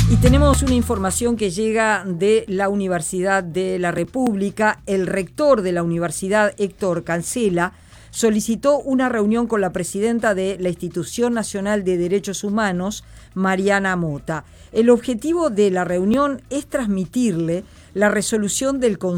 Y tenemos una información que llega de la Universidad de la República. El rector de la universidad, Héctor Cancela, solicitó una reunión con la presidenta de la Institución Nacional de Derechos Humanos, Mariana Mota. El objetivo de la reunión es transmitirle la resolución del Consejo